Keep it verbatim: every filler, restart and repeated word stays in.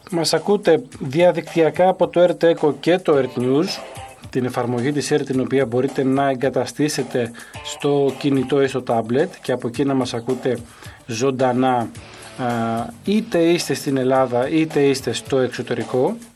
Μας ακούτε διαδικτυακά από το Earth Echo και το Earth News, την εφαρμογή της Earth, την οποία μπορείτε να εγκαταστήσετε στο κινητό ή στο tablet και από εκεί να μας ακούτε ζωντανά, είτε είστε στην Ελλάδα είτε είστε στο εξωτερικό.